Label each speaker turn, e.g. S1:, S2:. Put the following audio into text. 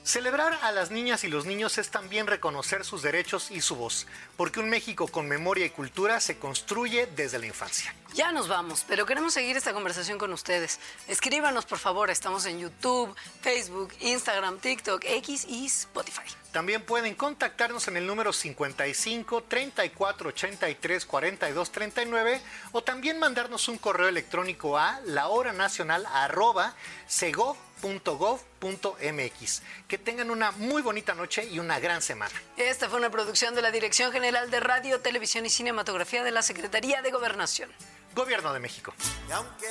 S1: Celebrar a las niñas y los niños es también reconocer sus derechos y su voz, porque un México con memoria y cultura se construye desde la infancia.
S2: Ya nos vamos, pero queremos seguir esta conversación con ustedes. Escríbanos, por favor, estamos en YouTube, Facebook, Instagram, TikTok, X y Spotify.
S1: También pueden contactarnos en el número 55 34 83 42 39 o también mandarnos un correo electrónico a lahoranacional@segov.gov.mx. Que tengan una muy bonita noche y una gran semana.
S2: Esta fue una producción de la Dirección General de Radio, Televisión y Cinematografía de la Secretaría de Gobernación.
S1: Gobierno de México.